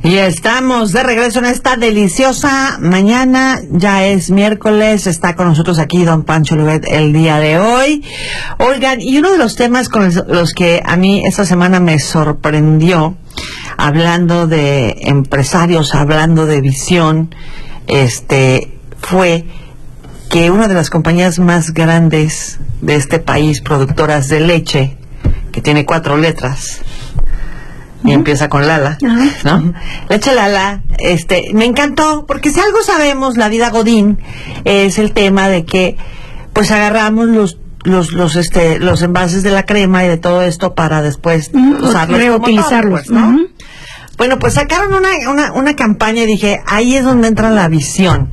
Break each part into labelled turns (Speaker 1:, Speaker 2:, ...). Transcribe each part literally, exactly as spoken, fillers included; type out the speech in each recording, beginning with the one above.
Speaker 1: Y estamos de regreso en esta deliciosa mañana, ya es miércoles, está con nosotros aquí don Pancho Olivet el día de hoy. Oigan, y uno de los temas con los que a mí esta semana me sorprendió, hablando de empresarios, hablando de visión, este, fue que una de las compañías más grandes de este país, productoras de leche, que tiene cuatro letras, y empieza con Lala, ¿no? Leche Lala, este, me encantó, porque si algo sabemos, la vida godín, es el tema de que, pues agarramos los, los, los, este, los envases de la crema y de todo esto para después
Speaker 2: uh-huh.
Speaker 1: usarlos,
Speaker 2: reutilizarlos,
Speaker 1: pues, ¿no?
Speaker 2: Uh-huh.
Speaker 1: Bueno, pues sacaron una, una, una campaña y dije, ahí es donde entra la visión.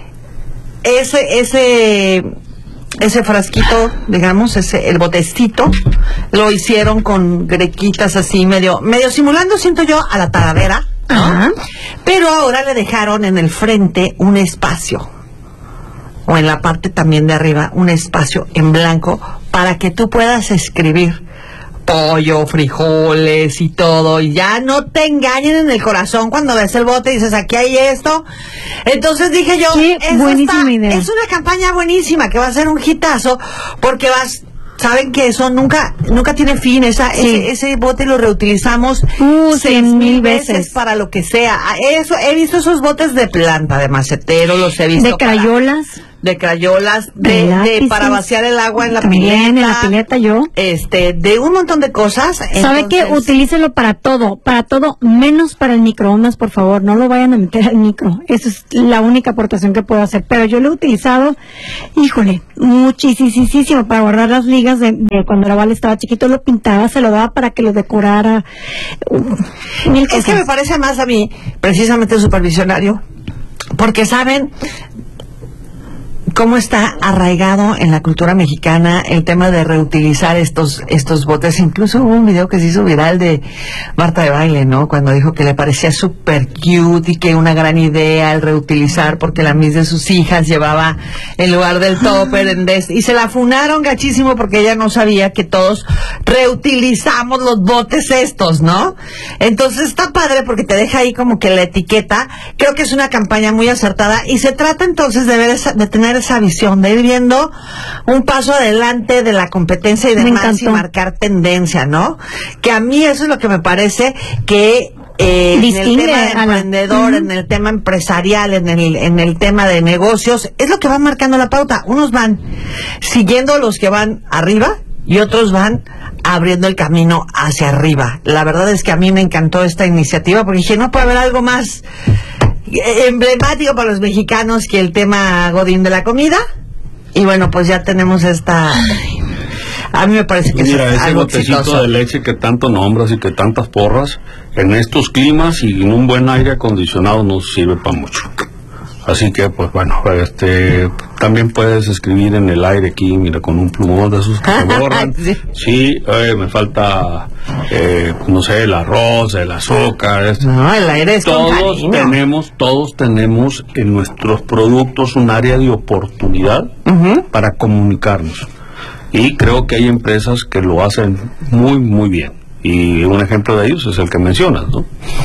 Speaker 1: Ese, ese, ese frasquito, digamos, ese, el botecito, lo hicieron con grequitas así, medio, medio simulando, siento yo, a la talavera, ¿no?
Speaker 2: Ajá.
Speaker 1: Pero ahora le dejaron en el frente un espacio, o en la parte también de arriba, un espacio en blanco, para que tú puedas escribir pollo, frijoles y todo, y ya no te engañen en el corazón cuando ves el bote y dices, aquí hay esto. Entonces dije yo,
Speaker 2: Qué
Speaker 1: eso
Speaker 2: buenísima
Speaker 1: está,
Speaker 2: idea.
Speaker 1: es una campaña buenísima, que va a ser un hitazo, porque vas, saben que eso nunca nunca tiene fin, esa,
Speaker 2: Sí.
Speaker 1: ese, ese bote lo reutilizamos
Speaker 2: Uh,
Speaker 1: seis
Speaker 2: cien
Speaker 1: mil
Speaker 2: mil
Speaker 1: veces,
Speaker 2: veces.
Speaker 1: para lo que sea. Eso, he visto esos botes de planta, de macetero, los he visto
Speaker 2: De
Speaker 1: para-
Speaker 2: crayolas.
Speaker 1: de crayolas, de,
Speaker 2: De
Speaker 1: de
Speaker 2: lápices.
Speaker 1: para vaciar el agua en la
Speaker 2: También
Speaker 1: pileta,
Speaker 2: en la pileta yo.
Speaker 1: este, de un montón de cosas.
Speaker 2: ¿Sabe qué?
Speaker 1: Entonces,
Speaker 2: Utilícelo para todo, para todo, menos para el microondas, por favor. No lo vayan a meter al micro. Esa es la única aportación que puedo hacer. Pero yo lo he utilizado, híjole, muchísimo para guardar las ligas de, de cuando la Vale estaba chiquito. Lo pintaba, se lo daba para que lo decorara. Uh, mil
Speaker 1: Es que me
Speaker 2: cosas.
Speaker 1: parece más a mí, precisamente supervisionario, porque saben cómo está arraigado en la cultura mexicana el tema de reutilizar estos estos botes. Incluso hubo un video que se hizo viral de Marta de Baile, ¿no? Cuando dijo que le parecía súper cute y que una gran idea el reutilizar, porque la Miss de sus hijas llevaba en lugar del topper en des- y se la funaron gachísimo porque ella no sabía que todos reutilizamos los botes estos, ¿no? Entonces está padre porque te deja ahí como que la etiqueta. Creo que es una campaña muy acertada y se trata entonces de ver esa, de tener esa visión, de ir viendo un paso adelante de la competencia y
Speaker 2: Me
Speaker 1: demás,
Speaker 2: encantó.
Speaker 1: y marcar tendencia, ¿no? Que a mí eso es lo que me parece que eh, en el
Speaker 2: Distingue
Speaker 1: tema de
Speaker 2: a la-
Speaker 1: emprendedor,
Speaker 2: Ujú.
Speaker 1: en el tema empresarial, en el, en el tema de negocios, es lo que va marcando la pauta. Unos van siguiendo los que van arriba y otros van abriendo el camino hacia arriba. La verdad es que a mí me encantó esta iniciativa porque dije, no puede haber algo más emblemático para los mexicanos que el tema godín de la comida. Y bueno, pues ya tenemos esta... A mí me parece que
Speaker 3: Mira,
Speaker 1: es
Speaker 3: ese
Speaker 1: algo
Speaker 3: botecito
Speaker 1: exitoso.
Speaker 3: de leche que tanto nombras y que tantas porras, en estos climas y en un buen aire acondicionado no sirve para mucho. Así que, pues bueno, este, también puedes escribir en el aire aquí, mira, con un plumón de esos que se borran.
Speaker 1: Sí.
Speaker 3: Sí, eh, me falta, eh, no sé, el arroz, el azúcar. este.
Speaker 1: No, el aire es con
Speaker 3: Todos
Speaker 1: cariño.
Speaker 3: tenemos, todos tenemos en nuestros productos un área de oportunidad
Speaker 1: Ujú.
Speaker 3: para comunicarnos. Y creo que hay empresas que lo hacen muy, muy bien. Y un ejemplo de ellos es el que mencionas, ¿no?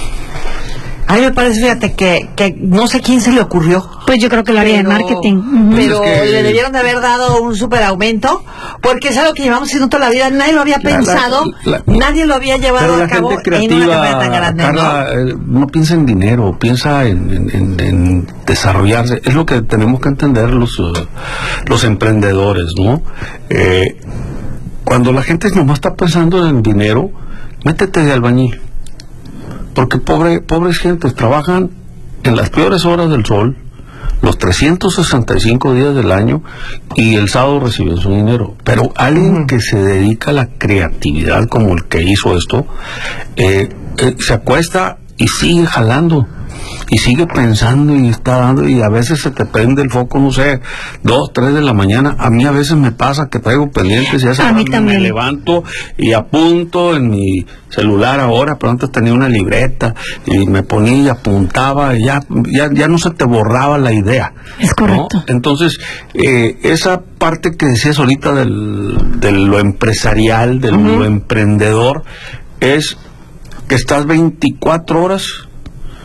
Speaker 1: A mí me parece, fíjate, que, que no sé quién se le ocurrió.
Speaker 2: Pues yo creo que lo haría de
Speaker 1: Pero-
Speaker 2: marketing. Ujú.
Speaker 1: Pero
Speaker 3: Pues es que-
Speaker 1: le debieron de haber dado un super aumento, porque es algo que llevamos haciendo toda la vida, nadie lo había
Speaker 3: La- la-
Speaker 1: pensado,
Speaker 3: la-
Speaker 1: nadie lo había llevado
Speaker 3: Pero
Speaker 1: a
Speaker 3: la
Speaker 1: cabo
Speaker 3: gente
Speaker 1: en una campaña tan
Speaker 3: creativa,
Speaker 1: grande,
Speaker 3: Carla,
Speaker 1: ¿no?
Speaker 3: eh, no piensa en dinero, piensa en, en- en- en desarrollarse. Es lo que tenemos que entender los, eh, los emprendedores, ¿no? Eh, cuando la gente nomás está pensando en dinero, métete de albañil. Porque pobre, pobres gentes trabajan en las peores horas del sol, los trescientos sesenta y cinco días del año, y el sábado reciben su dinero. Pero alguien
Speaker 1: Ujú.
Speaker 3: que se dedica a la creatividad, como el que hizo esto, eh, eh, se acuesta y sigue jalando. Y sigue pensando y está dando, y a veces se te prende el foco, no sé, dos, tres de la mañana. A mí a veces me pasa que traigo pendientes y hace
Speaker 2: A mí
Speaker 3: rato
Speaker 2: también.
Speaker 3: me levanto y apunto en mi celular ahora, pero antes tenía una libreta y me ponía y apuntaba y ya, ya, ya no se te borraba la idea.
Speaker 2: Es
Speaker 3: ¿no?
Speaker 2: correcto.
Speaker 3: Entonces, eh, esa parte que decías ahorita del, de lo empresarial, de
Speaker 1: Ujú.
Speaker 3: lo emprendedor, es que estás veinticuatro horas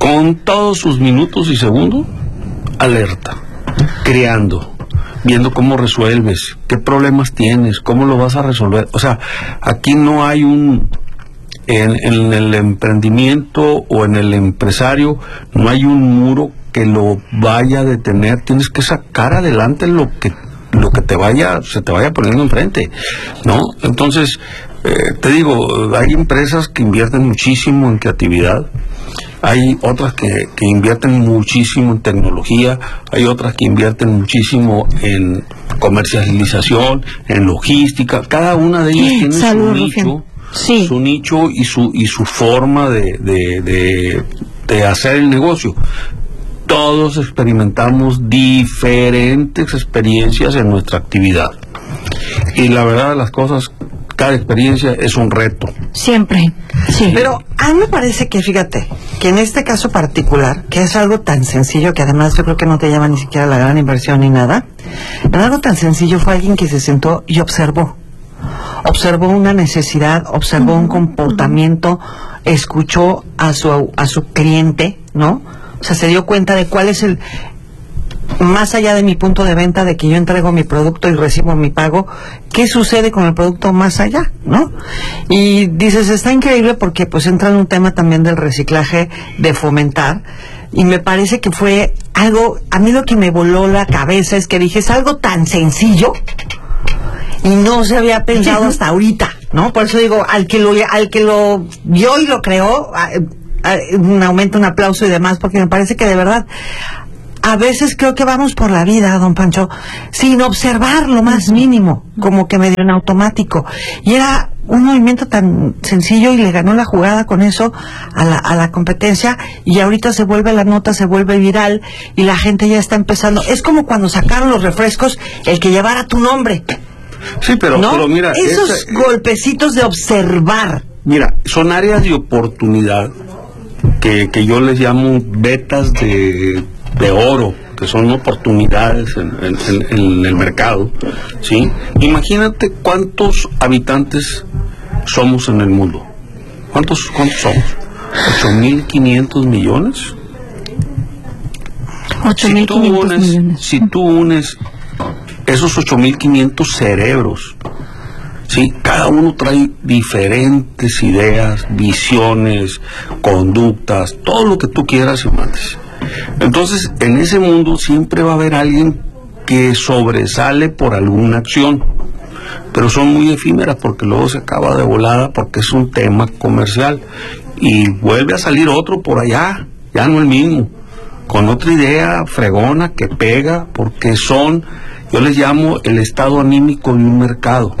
Speaker 3: con todos sus minutos y segundos, alerta, creando, viendo cómo resuelves, qué problemas tienes, cómo lo vas a resolver. O sea, aquí no hay un... En, en el emprendimiento o en el empresario no hay un muro que lo vaya a detener. Tienes que sacar adelante lo que lo que te vaya se te vaya poniendo enfrente, ¿no? Entonces, eh, te digo, hay empresas que invierten muchísimo en creatividad, hay otras que, que invierten muchísimo en tecnología, hay otras que invierten muchísimo en comercialización, en logística. Cada una de ellas tiene
Speaker 2: Salud,
Speaker 3: su nicho,
Speaker 2: sí.
Speaker 3: su nicho y su y su forma de, de, de, de hacer el negocio. Todos experimentamos diferentes experiencias en nuestra actividad. Y la verdad de las cosas, cada experiencia es un reto.
Speaker 2: Siempre, sí.
Speaker 1: Pero a mí me parece que, fíjate, que en este caso particular, que es algo tan sencillo, que además yo creo que no te llama ni siquiera la gran inversión ni nada, pero algo tan sencillo fue alguien que se sentó y observó. Observó una necesidad, observó un comportamiento, escuchó a su, a su cliente, ¿no? O sea, se dio cuenta de cuál es el, más allá de mi punto de venta, de que yo entrego mi producto y recibo mi pago, ¿qué sucede con el producto más allá, no? Y dices, está increíble porque pues entra en un tema también del reciclaje, de fomentar, y me parece que fue algo, a mí lo que me voló la cabeza es que dije, es algo tan sencillo y no se había pensado hasta ahorita, ¿no? Por eso digo, al que lo, al que lo vio y lo creó, un aumento, un aplauso y demás, porque me parece que de verdad a veces creo que vamos por la vida, don Pancho, sin observar lo más mínimo, como que medio en automático, y era un movimiento tan sencillo y le ganó la jugada con eso a la, a la competencia, y ahorita se vuelve la nota, se vuelve viral y la gente ya está empezando. Es como cuando sacaron los refrescos, el que llevara tu nombre.
Speaker 3: Sí, pero,
Speaker 1: ¿no?
Speaker 3: pero mira,
Speaker 1: esos
Speaker 3: esa,
Speaker 1: golpecitos de observar.
Speaker 3: Mira, son áreas de oportunidad que, que yo les llamo vetas de, de oro, que son oportunidades en, en, en, en el mercado, ¿sí? Imagínate cuántos habitantes somos en el mundo. ¿Cuántos, cuántos somos? ¿ocho mil quinientos millones?
Speaker 2: ocho mil quinientos millones.
Speaker 3: Si tú unes esos ocho mil quinientos cerebros, ¿sí? Cada uno trae diferentes ideas, visiones, conductas, todo lo que tú quieras y mandes. Entonces, en ese mundo siempre va a haber alguien que sobresale por alguna acción, pero son muy efímeras porque luego se acaba de volada porque es un tema comercial y vuelve a salir otro por allá, ya no el mismo, con otra idea fregona que pega, porque son, yo les llamo el estado anímico de un mercado.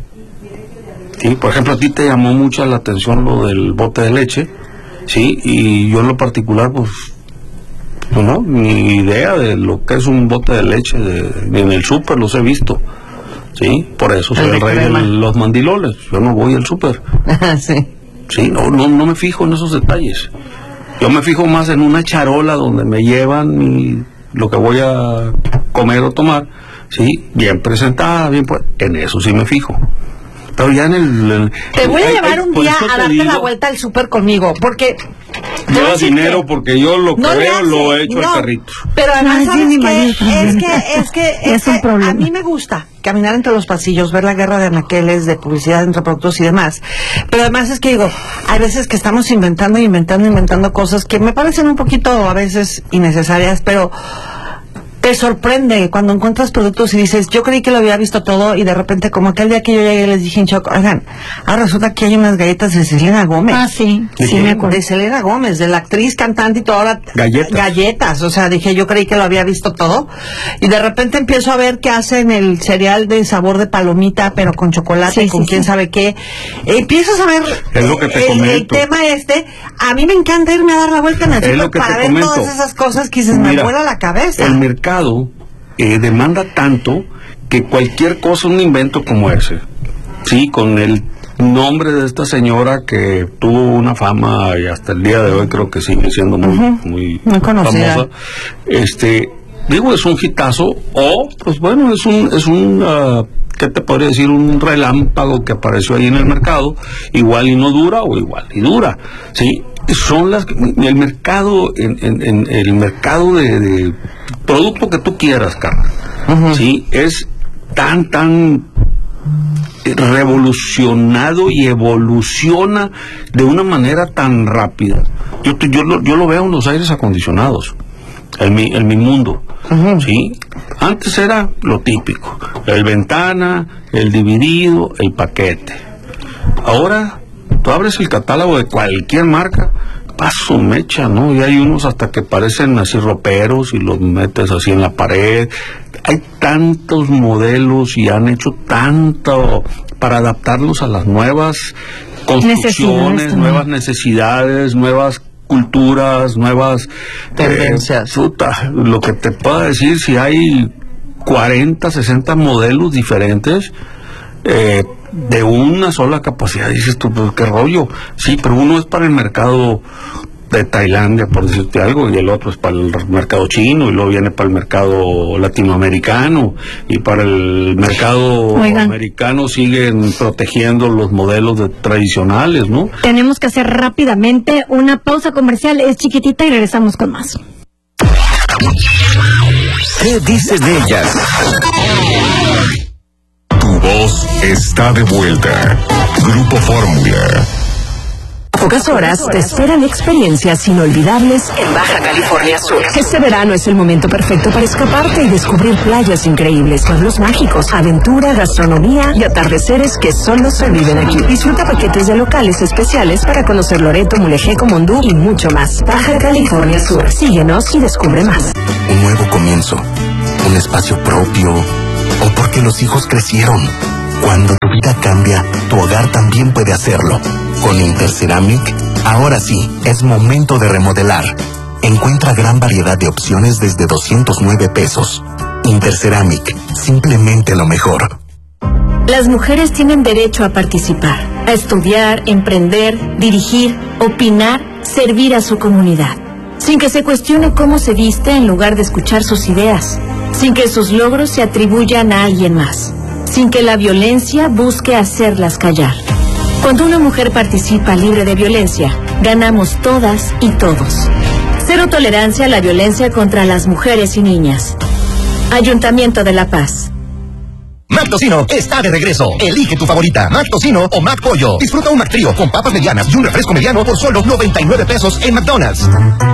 Speaker 3: ¿Sí? Por ejemplo, a ti te llamó mucho la atención lo del bote de leche, ¿sí? Y yo en lo particular, pues, pues no, ni idea de lo que es un bote de leche, de, ni en el súper los he visto, ¿sí? Por eso soy el, el rey crema. de los mandiloles, yo no voy al súper.
Speaker 1: Sí.
Speaker 3: Sí, no, no, no me fijo en esos detalles. Yo me fijo más en una charola donde me llevan mi, lo que voy a comer o tomar, ¿sí? Bien presentada, bien, pues, en eso sí me fijo. Pero ya en el... el
Speaker 1: te voy a
Speaker 3: hay,
Speaker 1: llevar
Speaker 3: hay,
Speaker 1: un día a darte
Speaker 3: digo,
Speaker 1: la vuelta al súper conmigo, porque...
Speaker 3: Lleva dinero que, porque yo lo que no veo lo he hecho
Speaker 1: no,
Speaker 3: al carrito.
Speaker 1: Pero además,
Speaker 2: Ay,
Speaker 1: ¿sabes
Speaker 2: sí,
Speaker 1: qué? Es que, es que, es,
Speaker 2: es
Speaker 1: que
Speaker 2: un problema.
Speaker 1: A mí me gusta caminar entre los pasillos, ver la guerra de anaqueles, de publicidad entre productos y demás. Pero además es que digo, hay veces que estamos inventando, inventando, inventando cosas que me parecen un poquito a veces innecesarias, pero... te sorprende cuando encuentras productos y dices, yo creí que lo había visto todo, y de repente, como aquel día que yo llegué les dije en shock, oigan, ahora resulta que hay unas galletas de Selena Gómez.
Speaker 2: Ah, sí,
Speaker 3: sí,
Speaker 2: sí me acuerdo.
Speaker 1: De Selena Gómez, de la actriz, cantante y todo, ahora
Speaker 3: galletas.
Speaker 1: galletas, o sea, dije, yo creí que lo había visto todo, y de repente empiezo a ver que hacen el cereal de sabor de palomita, pero con chocolate,
Speaker 2: sí,
Speaker 1: con
Speaker 2: sí,
Speaker 1: quién
Speaker 2: sí.
Speaker 1: sabe qué. Empiezas a ver
Speaker 3: es lo que te
Speaker 1: el,
Speaker 3: comento.
Speaker 1: el tema este. A mí me encanta irme a dar la vuelta en el
Speaker 3: Es lo
Speaker 1: súper
Speaker 3: que
Speaker 1: para
Speaker 3: te
Speaker 1: ver
Speaker 3: comento.
Speaker 1: todas esas cosas que dices,
Speaker 3: Mira,
Speaker 1: me vuela la cabeza.
Speaker 3: El mercado Eh, demanda tanto que cualquier cosa, un invento como ese, sí, con el nombre de esta señora que tuvo una fama y hasta el día de hoy creo que sigue siendo muy, uh-huh. muy,
Speaker 1: muy conocida.
Speaker 3: famosa, este, digo, es un hitazo, o pues bueno, es un, es un uh, ¿qué te podría decir? Un relámpago que apareció ahí en el mercado, igual y no dura o igual y dura, ¿sí? Son las, el mercado, en, en, en el mercado de, de producto que tú quieras, Carla, uh-huh. ¿sí? Es tan, tan revolucionado y evoluciona de una manera tan rápida. Yo, yo, lo, yo lo veo en los aires acondicionados, en mi, en mi mundo, uh-huh. ¿sí? Antes era lo típico, el ventana, el dividido, el paquete. Ahora, tú abres el catálogo de cualquier marca, paso mecha, ¿no? Y hay unos hasta que parecen así roperos y los metes así en la pared. Hay tantos modelos y han hecho tanto para adaptarlos a las nuevas construcciones, nuevas necesidades, nuevas culturas, nuevas
Speaker 1: tendencias.
Speaker 3: Eh, puta, lo que te puedo decir, si hay cuarenta, sesenta modelos diferentes, eh, de una sola capacidad, dices tú, pues qué rollo. Sí, pero uno es para el mercado de Tailandia, por decirte algo, y el otro es para el mercado chino, y luego viene para el mercado latinoamericano, y para el mercado Oigan. americano siguen protegiendo los modelos de, tradicionales, ¿no?
Speaker 2: Tenemos que hacer rápidamente una pausa comercial, es chiquitita, y regresamos con más.
Speaker 4: ¿Qué dices de ellas? Tu voz está de vuelta. Grupo Fórmula.
Speaker 5: A pocas horas te esperan experiencias inolvidables en Baja California Sur. Este verano es el momento perfecto para escaparte y descubrir playas increíbles, pueblos mágicos, aventura, gastronomía y atardeceres que solo se viven aquí. Disfruta paquetes de locales especiales para conocer Loreto, Mulegé, Comondú y mucho más. Baja California Sur. Síguenos y descubre más.
Speaker 6: Un nuevo comienzo, un espacio propio, o porque los hijos crecieron. Cuando tu vida cambia, tu hogar también puede hacerlo. Con Interceramic, ahora sí, es momento de remodelar. Encuentra gran variedad de opciones desde doscientos nueve pesos. Interceramic, simplemente lo mejor.
Speaker 5: Las mujeres tienen derecho a participar, a estudiar, emprender, dirigir, opinar, servir a su comunidad, sin que se cuestione cómo se viste en lugar de escuchar sus ideas, sin que sus logros se atribuyan a alguien más, sin que la violencia busque hacerlas callar. Cuando una mujer participa libre de violencia, ganamos todas y todos. Cero tolerancia a la violencia contra las mujeres y niñas. Ayuntamiento de La Paz.
Speaker 7: Mac Tocino está de regreso. Elige tu favorita, Mac Tocino o Mac Pollo. Disfruta un Mac Trío con papas medianas y un refresco mediano por solo noventa y nueve pesos en McDonald's.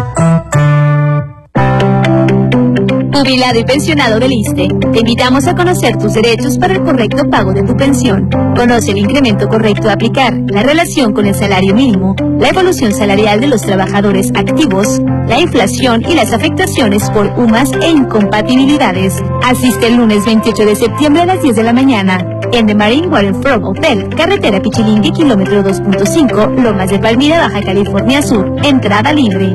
Speaker 8: Jubilado y pensionado del ISSSTE, te invitamos a conocer tus derechos para el correcto pago de tu pensión. Conoce el incremento correcto a aplicar, la relación con el salario mínimo, la evolución salarial de los trabajadores activos, la inflación y las afectaciones por U M A S e incompatibilidades. Asiste el lunes veintiocho de septiembre a las diez de la mañana en The Marine Waterfront Hotel, carretera Pichilingue, kilómetro dos punto cinco, Lomas de Palmira, Baja California Sur. Entrada libre.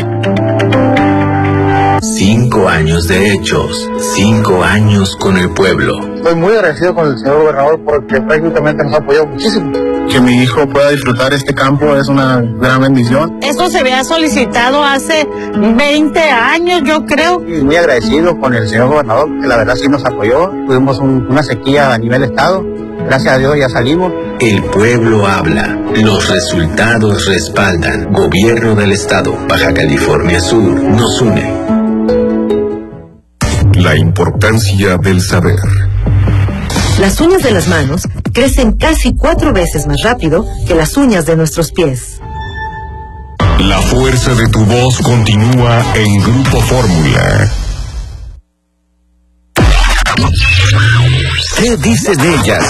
Speaker 9: Cinco años de hechos, cinco años con el pueblo.
Speaker 10: Estoy muy agradecido con el señor gobernador porque prácticamente nos ha apoyado muchísimo.
Speaker 11: Que mi hijo pueda disfrutar este campo es una gran bendición.
Speaker 12: Esto se había solicitado hace veinte años, yo creo.
Speaker 10: Y muy agradecido con el señor gobernador, que la verdad sí nos apoyó. Tuvimos un, una sequía a nivel estado. Gracias a Dios ya salimos.
Speaker 9: El pueblo habla. Los resultados respaldan. Gobierno del Estado, Baja California Sur, nos une.
Speaker 4: La importancia del saber.
Speaker 5: Las uñas de las manos crecen casi cuatro veces más rápido que las uñas de nuestros pies.
Speaker 4: La fuerza de tu voz continúa en Grupo Fórmula.
Speaker 7: ¿Qué dices de ellas?